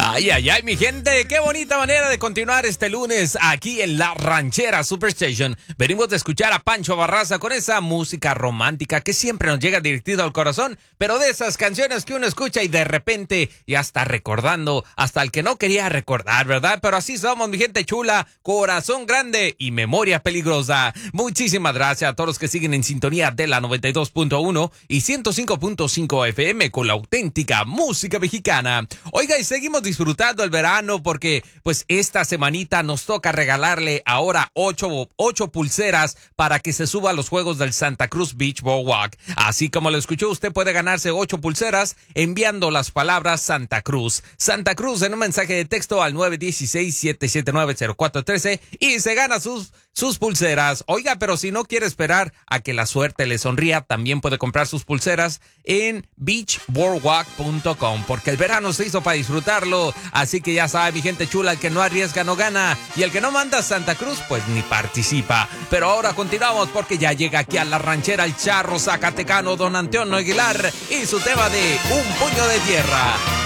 Ay, ay, ay, mi gente, qué bonita manera de continuar este lunes aquí en La Ranchera Superstation. Venimos de escuchar a Pancho Barraza con esa música romántica que siempre nos llega directo al corazón, pero de esas canciones que uno escucha y de repente ya está recordando hasta el que no quería recordar, ¿verdad? Pero así somos, mi gente chula, corazón grande y memoria peligrosa. Muchísimas gracias a todos los que siguen en sintonía de la 92.1 y 105.5 FM con la auténtica música mexicana. Oiga, y seguimos disfrutando el verano porque pues esta semanita nos toca regalarle ahora 8 pulseras para que se suba a los juegos del Santa Cruz Beach Boardwalk. Así como lo escuchó, usted puede ganarse 8 pulseras enviando las palabras Santa Cruz. Santa Cruz en un mensaje de texto al 916-779-0413 y se gana sus pulseras. Oiga, pero si no quiere esperar a que la suerte le sonría, también puede comprar sus pulseras en beachboardwalk.com porque el verano se hizo para disfrutarlo. Así que ya sabe, mi gente chula, el que no arriesga no gana y el que no manda a Santa Cruz pues ni participa. Pero ahora continuamos porque ya llega aquí a La Ranchera el charro zacatecano Don Antonio Aguilar y su tema de Un Puño de Tierra.